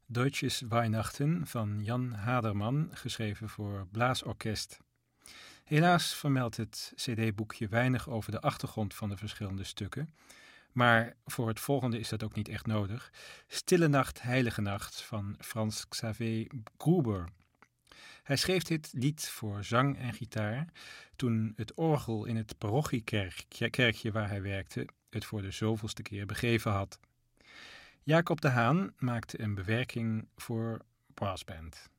Deutsches Weihnachten van Jan Haderman, geschreven voor blaasorkest. Helaas vermeldt het cd-boekje weinig over de achtergrond van de verschillende stukken, maar voor het volgende is dat ook niet echt nodig. Stille Nacht, Heilige Nacht van Franz Xaver Gruber. Hij schreef dit lied voor zang en gitaar toen het orgel in het parochiekerkje waar hij werkte het voor de zoveelste keer begeven had. Jacob de Haan maakte een bewerking voor brassband.